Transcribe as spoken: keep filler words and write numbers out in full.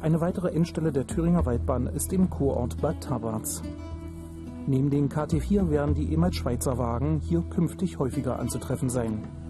Eine weitere Endstelle der Thüringer Waldbahn ist im Kurort Bad Tabarz. Neben den K T vier werden die ehemals Schweizer Wagen hier künftig häufiger anzutreffen sein.